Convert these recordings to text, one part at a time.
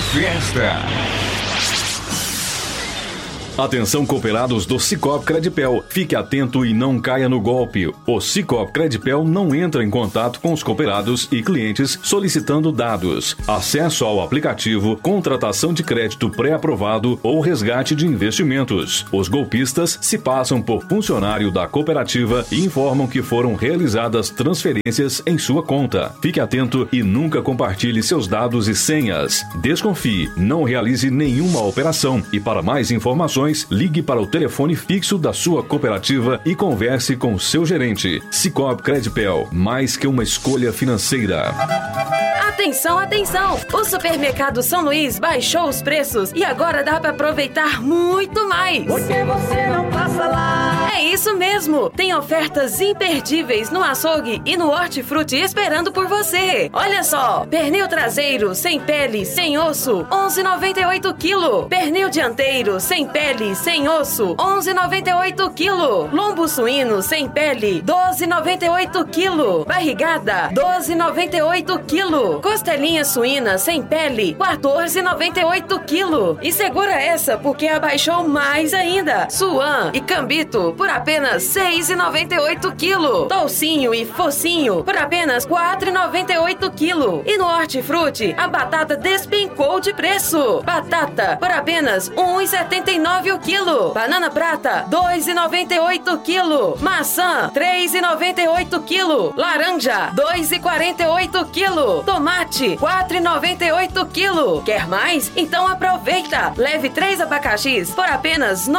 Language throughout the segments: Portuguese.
festa. Atenção, cooperados do Sicoob Credipel. Fique atento e não caia no golpe. O Sicoob Credipel não entra em contato com os cooperados e clientes solicitando dados, acesso ao aplicativo, contratação de crédito pré-aprovado ou resgate de investimentos. Os golpistas se passam por funcionário da cooperativa e informam que foram realizadas transferências em sua conta. Fique atento e nunca compartilhe seus dados e senhas. Desconfie, não realize nenhuma operação e para mais informações, ligue para o telefone fixo da sua cooperativa e converse com seu gerente. Sicoob Credipel, mais que uma escolha financeira. Atenção, atenção! O Supermercado São Luís baixou os preços e agora dá para aproveitar muito mais. Por que você não passa lá? É isso mesmo! Tem ofertas imperdíveis no açougue e no hortifruti esperando por você. Olha só! Pernil traseiro, sem pele, sem osso, 11,98 kg. Pernil dianteiro, sem pele, sem osso, 11,98 kg. Lombo suíno, sem pele, 12,98 kg. Barrigada, 12,98 kg. Costelinha suína, sem pele, 14,98 kg. E segura essa, porque abaixou mais ainda. Suã e cambito, por apenas 6,98 kg. Toucinho e focinho, por apenas 4,98 kg. E no hortifruti, a batata despencou de preço. Batata, por apenas 1,79 o quilo. Banana prata, 2,98 kg. Maçã, 3,98 kg. Laranja, 2,48 kg. Tomate, 4,98 kg. Quer mais? Então aproveita. Leve 3 abacaxis por apenas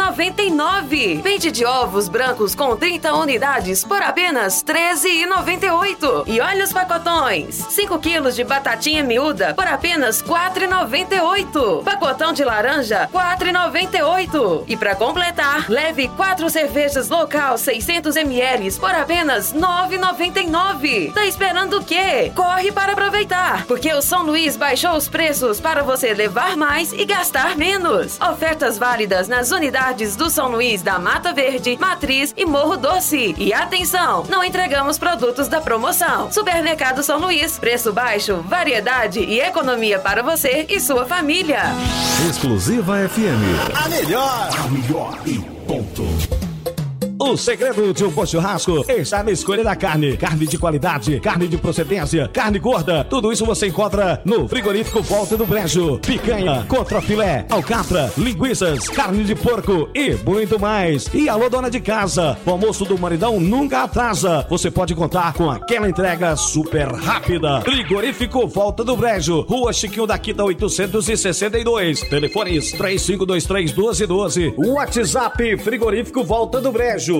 9,99. Vende de ovos brancos com 30 unidades por apenas 13,98. E olha os pacotões. 5 quilos de batatinha miúda por apenas 4,98. Pacotão de laranja, 4,98. E para completar, leve 4 cervejas local 600 ml por apenas 9,99. Tá esperando o quê? Corre para aproveitar, porque o São Luís baixou os preços para você levar mais e gastar menos. Ofertas válidas nas unidades do São Luís da Mata Verde, Matriz e Morro Doce. E atenção, não entregamos produtos da promoção. Supermercado São Luís, preço baixo, variedade e economia para você e sua família. Exclusiva FM. A melhor e ponto. O segredo de um bom churrasco está na escolha da carne. Carne de qualidade, carne de procedência, carne gorda. Tudo isso você encontra no frigorífico Volta do Brejo. Picanha, contrafilé, alcatra, linguiças, carne de porco e muito mais. E alô, dona de casa, o almoço do maridão nunca atrasa. Você pode contar com aquela entrega super rápida. Frigorífico Volta do Brejo, Rua Chiquinho da Quita 862. Telefones 3523-1212. WhatsApp Frigorífico Volta do Brejo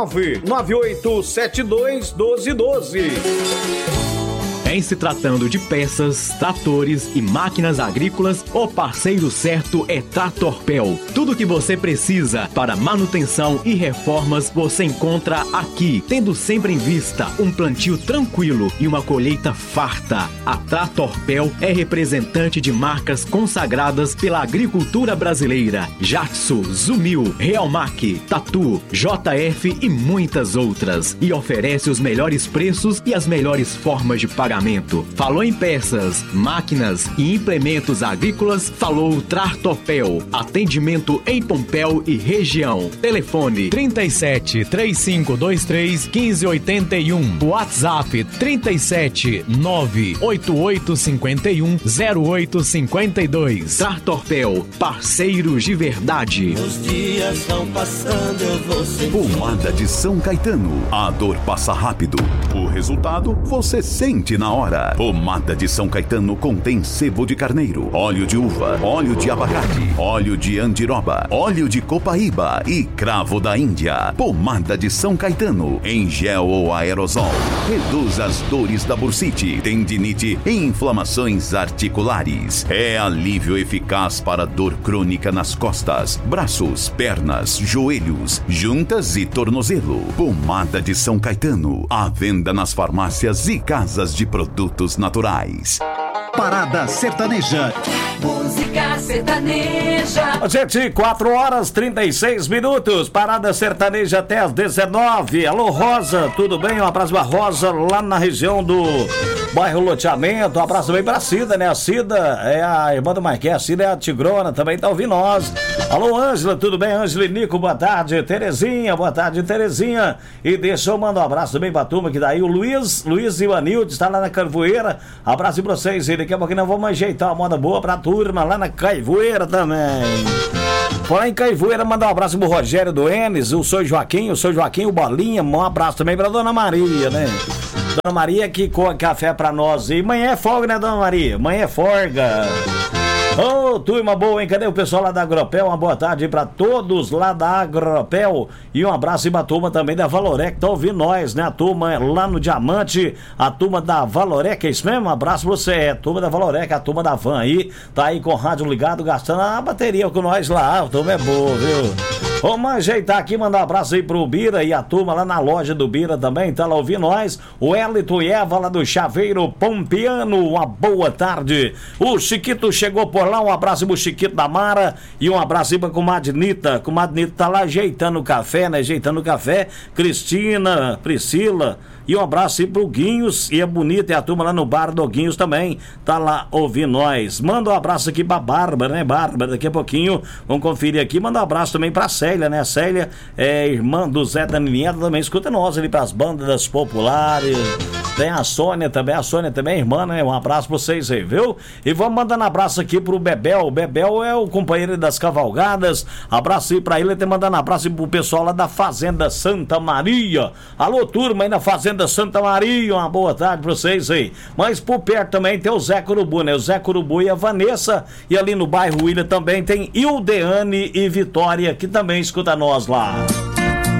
998721212. Em se tratando de peças, tratores e máquinas agrícolas, o parceiro certo é Tratorpel. Tudo o que você precisa para manutenção e reformas você encontra aqui, tendo sempre em vista um plantio tranquilo e uma colheita farta. A Tratorpel é representante de marcas consagradas pela agricultura brasileira: Jaxo, Zumil, Realmac, Tatu, JF e muitas outras. E oferece os melhores preços e as melhores formas de pagamento. Falou em peças, máquinas e implementos agrícolas, falou Tratorpel. Atendimento em Pompéu e região. Telefone 37 3523 1581. WhatsApp 37 98851 0852. Tratorpel, parceiros de verdade. Os dias vão passando, eu vou sentir. Pomada de São Caetano. A dor passa rápido. O resultado você sente na hora. Pomada de São Caetano contém sebo de carneiro, óleo de uva, óleo de abacate, óleo de andiroba, óleo de copaíba e cravo da Índia. Pomada de São Caetano, em gel ou aerosol. Reduz as dores da bursite, tendinite e inflamações articulares. É alívio eficaz para dor crônica nas costas, braços, pernas, joelhos, juntas e tornozelo. Pomada de São Caetano, à venda nas farmácias e casas de produtos naturais. Parada Sertaneja. Música sertaneja. Gente, 4 horas 36 minutos. Parada sertaneja até as 19. Alô, Rosa, tudo bem? Um abraço pra Rosa lá na região do bairro Loteamento. Um abraço bem pra Cida, né? A Cida é a irmã do Marquês, a Cida é a Tigrona, também tá ouvindo nós. Alô, Ângela, tudo bem? Ângela e Nico, boa tarde. Terezinha, boa tarde, Terezinha. E deixa eu mandar um abraço também pra turma que daí o Luiz e o Anilde está lá na Caivoeira. Abraço pra vocês. E daqui a pouquinho nós vamos ajeitar uma moda boa pra turma lá na Caivoeira também. Falar em Caivoeira, mandar um abraço pro Rogério do Enes, o Sr. Joaquim, o Bolinha. Um abraço também pra Dona Maria, né? Dona Maria que coa café pra nós. E manhã é folga, né, Dona Maria? Manhã é folga. Ô, turma boa, hein? Cadê o pessoal lá da Agropel? Uma boa tarde pra todos lá da Agropel. E um abraço pra turma também da Valorec, que tá ouvindo nós, né? A turma lá no Diamante, a turma da Valorec, é isso mesmo? Um abraço pra você, a turma da Valorec, a turma da Van aí, tá aí com o rádio ligado, gastando a bateria com nós lá. A turma é boa, viu? Vamos ajeitar aqui, mandar um abraço aí pro Bira e a turma lá na loja do Bira também, tá lá ouvindo nós. O Elito e Eva lá do Chaveiro Pompiano, uma boa tarde. O Chiquito chegou por lá, um abraço pro Chiquito da Mara e um abraço aí pra comadre Nita. Comadre Nita tá lá ajeitando o café, né? Ajeitando o café. Cristina, Priscila. E um abraço aí pro Guinhos e a Bonita e a turma lá no bar do Guinhos também, tá lá ouvindo nós. Manda um abraço aqui pra Bárbara, né, Bárbara? Daqui a pouquinho vamos conferir aqui. Manda um abraço também pra Célia, né? A Célia é irmã do Zé da Nininha, também escuta nós ali pras bandas populares. Tem a Sônia também é irmã, né? Um abraço pra vocês aí, viu? E vamos mandando abraço aqui pro Bebel. O Bebel é o companheiro das cavalgadas. Abraço aí pra ele, tem mandando abraço aí pro pessoal lá da Fazenda Santa Maria. Alô, turma aí na Fazenda Santa Maria, uma boa tarde pra vocês aí. Mas por perto também tem o Zé Curubu, né? O Zé Curubu e a Vanessa. E ali no bairro William também tem Ildeane e Vitória, que também escuta nós lá.